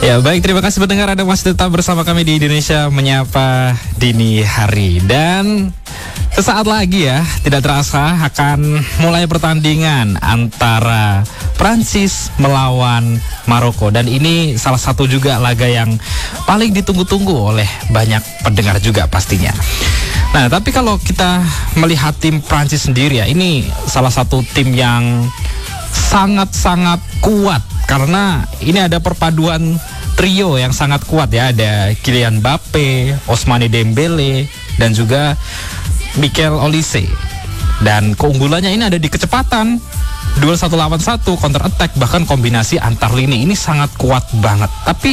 Ya baik, terima kasih pendengar, Anda masih tetap bersama kami di Indonesia Menyapa Dini Hari. Dan sesaat lagi ya, tidak terasa akan mulai pertandingan antara Prancis melawan Maroko. Dan ini salah satu juga laga yang paling ditunggu-tunggu oleh banyak pendengar juga pastinya. Nah, tapi kalau kita melihat tim Prancis sendiri ya, ini salah satu tim yang sangat-sangat kuat. Karena ini ada perpaduan trio yang sangat kuat ya. Ada Kylian Mbappe, Ousmane Dembele, dan juga Michael Olise. Dan keunggulannya ini ada di kecepatan, duel 1 lawan 1, counter attack, bahkan kombinasi antar lini. Ini sangat kuat banget. Tapi